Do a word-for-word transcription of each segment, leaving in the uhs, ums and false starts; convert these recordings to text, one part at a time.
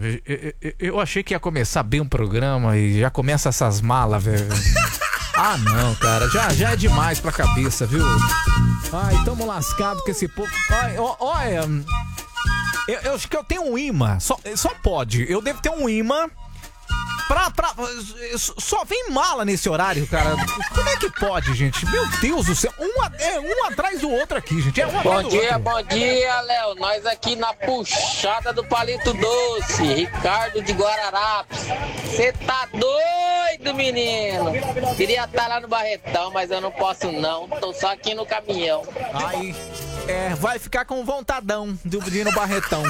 eu, eu, eu achei que ia começar bem o programa e já começa essas malas, velho. Ah, não, cara, já, já é demais pra cabeça, viu? Ai, tamo lascado com esse povo. Ai, ó, olha, eu, eu acho que eu tenho um imã, só, só pode, eu devo ter um imã. Pra, pra, só vem mala nesse horário, cara. Como é que pode, gente? Meu Deus do céu. Um, é um atrás do outro aqui, gente. É um bom dia, bom dia, Léo. Nós aqui na puxada do Palito Doce. Ricardo de Guararapes. Você tá doido, menino? Queria estar lá no Barretão, mas eu não posso não. Tô só aqui no caminhão. Aí, é, vai ficar com vontadão de ir no Barretão.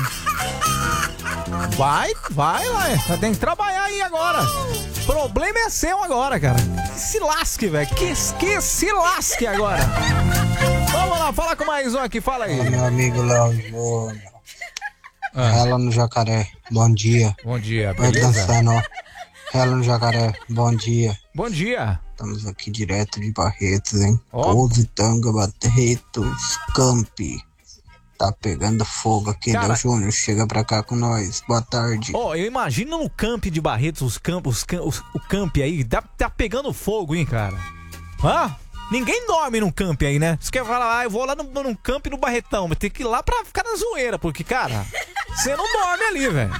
Vai, vai lá. Tem que trabalhar aí agora. Problema é seu agora, cara. Que se lasque, velho. Que, que se lasque agora. Vamos lá, fala com mais um aqui, fala aí. Olá, meu amigo Léo Júnior. Ah. Ela no Jacaré, bom dia. Bom dia, vai beleza? dançando, ó. Ela no Jacaré, bom dia. Bom dia. Estamos aqui direto de Barretos, hein? Oh. Positanga, Barretos, Campi. Tá pegando fogo aqui, cara... Léo Júnior, chega pra cá com nós, boa tarde. Ó, oh, eu imagino no camp de Barretos, os campos, os campos, o camp aí, tá, tá pegando fogo, hein, cara? Hã? Ninguém dorme num camp aí, né? Você quer falar, ah, eu vou lá no, num camp no Barretão, mas tem que ir lá pra ficar na zoeira, porque, cara, você não dorme ali, velho.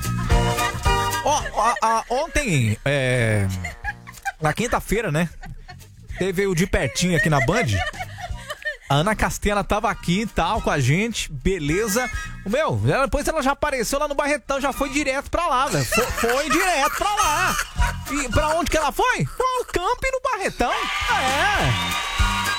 Ó, oh, ontem, é... na quinta-feira, né? Teve o de pertinho aqui na Band. A Ana Castela tava aqui e tal com a gente, beleza. O meu, depois ela já apareceu lá no Barretão, já foi direto pra lá, velho. Foi, foi direto pra lá. E pra onde que ela foi? Pro campo e no Barretão. É.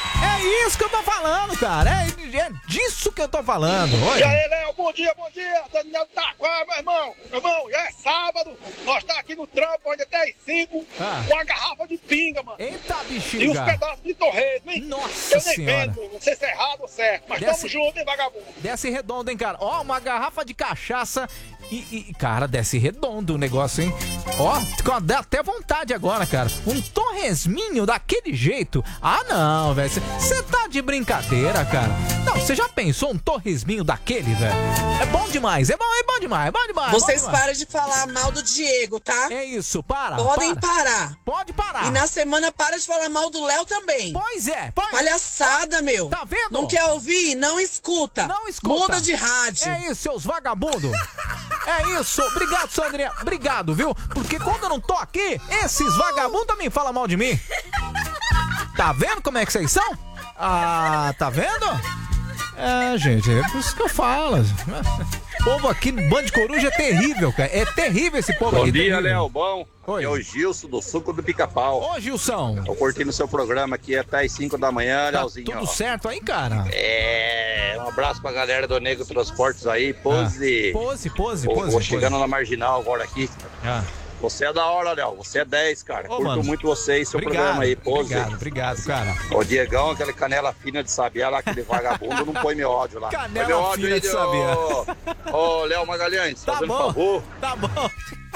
É isso que eu tô falando, cara. É, é disso que eu tô falando. Oi. E aí, Léo, bom dia, bom dia. Daniel Taquá, meu irmão. Meu irmão, já é sábado. Nós tá aqui no trampo, ainda até às cinco. Ah. Com a garrafa de pinga, mano. Eita, bexiga. E uns pedaços de torresmo, hein? Nossa eu nem senhora. vendo, não sei se é errado ou certo. Mas desce, tamo junto, hein, vagabundo. Desce redondo, hein, cara. Ó, uma garrafa de cachaça e, e, cara, desce redondo o negócio, hein? Ó, dá até vontade agora, cara. Um torresminho daquele jeito. Ah, não, velho. Você tá de brincadeira, cara. Não, você já pensou um torresminho daquele, velho? É bom demais, é bom, é bom demais, é bom demais. Vocês bom demais. Param de falar mal do Diego, tá? É isso, para. Podem para. parar. Pode parar. E na semana para de falar mal do Léo também. Pois é. Pois... Palhaçada, meu. Tá vendo? Não quer ouvir? Não escuta. Não escuta. Muda de rádio. É isso, seus vagabundos. É isso. Obrigado, Sandrinha. Obrigado, viu? Porque quando eu não tô aqui, esses vagabundos também falam mal de mim. Tá vendo como é que vocês são? Ah, tá vendo? É, gente, é por isso que eu falo. O povo aqui no Band Coruja é terrível, cara. É terrível esse povo Bom aqui. Bom dia, terrível. Léo. Bom. Oi. É o Gilson do Suco do Pica-Pau. Ô, Gilson. Tô curtindo o seu programa aqui até as cinco da manhã, tá Léozinho. Tudo ó. certo aí, cara? É, um abraço pra galera do Nego Transportes aí. Pose. Ah. Pose, pose, vou, pose. Vou pose. chegando na Marginal agora aqui. Ah. Você é da hora, Léo. Você é dez, cara. Ô, Curto mano. muito você e seu obrigado, programa aí. Pose. Obrigado, obrigado, cara. O Diegão, aquele canela fina de sabiá lá, aquele vagabundo, não põe meu ódio lá. Canela meu ódio fina aí, de sabiá. Ô, Léo Magalhães, tá fazendo bom, favor. Tá bom.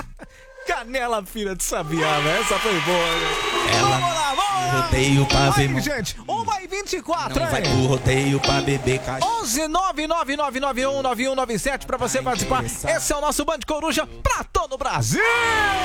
Canela fina de sabiá, né? Essa foi boa, né? Ela vamos lá, vamos lá. Rodeio pra ver. Aí, gente, uma e vinte e quatro, Não vai pro rodeio pra beber cachaça. onze nove nove nove nove um nove um nove sete pra você participar. Esse é o nosso Band Coruja pra todo o Brasil.